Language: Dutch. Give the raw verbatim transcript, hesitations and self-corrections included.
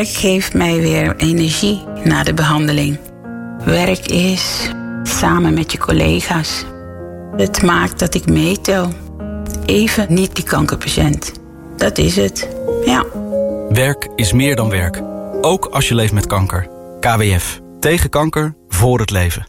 Het geeft mij weer energie na de behandeling. Werk is samen met je collega's. Het maakt dat ik meetel. Even niet die kankerpatiënt. Dat is het, ja. Werk is meer dan werk. Ook als je leeft met kanker. K W F. Tegen kanker, voor het leven.